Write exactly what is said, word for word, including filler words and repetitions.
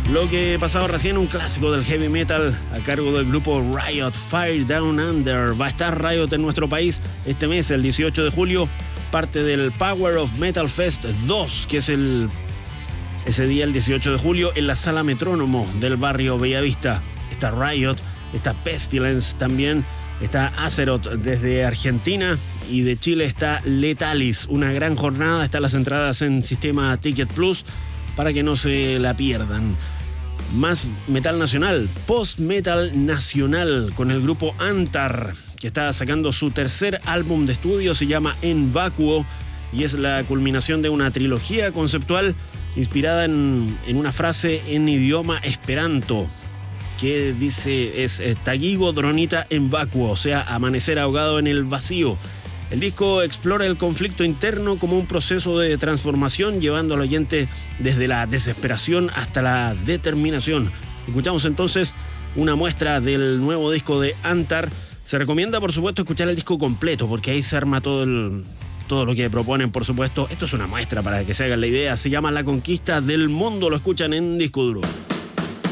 Lo que pasaba recién, un clásico del heavy metal a cargo del grupo Riot, Fire Down Under. Va a estar Riot en nuestro país este mes, el dieciocho de julio, parte del Power of Metal Fest dos, que es el ese día, el dieciocho de julio, en la Sala Metrónomo del barrio Bellavista. Está Riot, está Pestilence también, está Azeroth desde Argentina, y de Chile está Letalis. Una gran jornada, están las entradas en Sistema Ticket Plus para que no se la pierdan. Más metal nacional, post-metal nacional, con el grupo Antar, que está sacando su tercer álbum de estudio, se llama En Vacuo, y es la culminación de una trilogía conceptual inspirada en, en una frase en idioma esperanto, que dice es Tagigo Dronita en Vacuo, o sea, amanecer ahogado en el vacío. El disco explora el conflicto interno como un proceso de transformación, llevando al oyente desde la desesperación hasta la determinación. Escuchamos entonces una muestra del nuevo disco de Antar. Se recomienda, por supuesto, escuchar el disco completo, porque ahí se arma todo, el, todo lo que proponen, por supuesto. Esto es una muestra para que se hagan la idea. Se llama La Conquista del Mundo. Lo escuchan en Disco Duro.